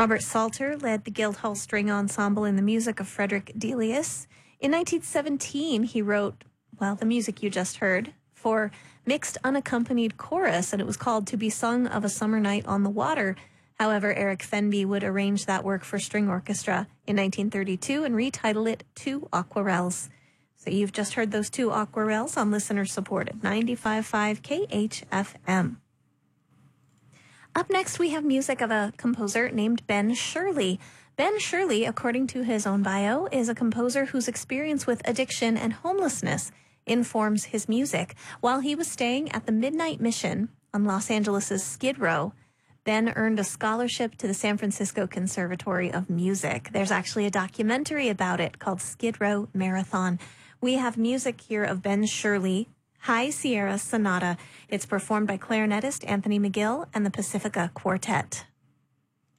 Robert Salter led the Guildhall String Ensemble in the music of Frederick Delius. In 1917, he wrote, the music you just heard, for mixed unaccompanied chorus, and it was called To Be Sung of a Summer Night on the Water. However, Eric Fenby would arrange that work for string orchestra in 1932 and retitle it Two Aquarelles. So you've just heard those two aquarelles on listener support at 95.5 KHFM. Up next, we have music of a composer named Ben Shirley. Ben Shirley, according to his own bio, is a composer whose experience with addiction and homelessness informs his music. While he was staying at the Midnight Mission on Los Angeles' Skid Row, Ben earned a scholarship to the San Francisco Conservatory of Music. There's actually a documentary about it called Skid Row Marathon. We have music here of Ben Shirley, High Sierra Sonata. It's performed by clarinetist Anthony McGill and the Pacifica Quartet.